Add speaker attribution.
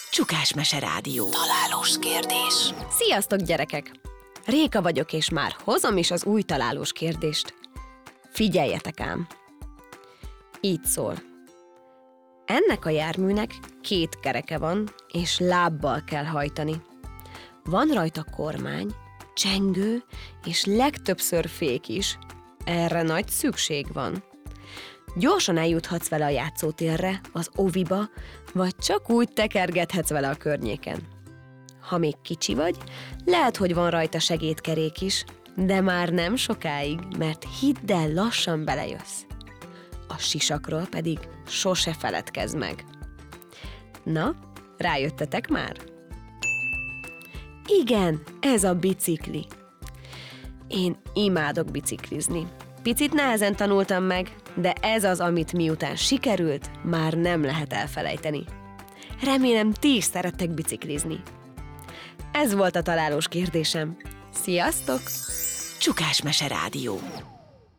Speaker 1: Csukás Mese Rádió. Találós kérdés.
Speaker 2: Sziasztok, gyerekek! Réka vagyok, és már hozom is az új találós kérdést. Figyeljetek ám! Így szól. Ennek a járműnek 2 kereke van, és lábbal kell hajtani. Van rajta kormány, csengő, és legtöbbször fék is. Erre nagy szükség van. Gyorsan eljuthatsz vele a játszótérre, az oviba, vagy csak úgy tekergethetsz vele a környéken. Ha még kicsi vagy, lehet, hogy van rajta segédkerék is, de már nem sokáig, mert hidd el, lassan belejössz. A sisakról pedig sose feledkezz meg. Na, rájöttetek már? Igen, ez a bicikli. Én imádok biciklizni. Picit nehezen tanultam meg, de ez az, amit miután sikerült, már nem lehet elfelejteni. Remélem, ti is szerettek biciklizni. Ez volt a találós kérdésem. Sziasztok!
Speaker 1: Csukás Mese Rádió.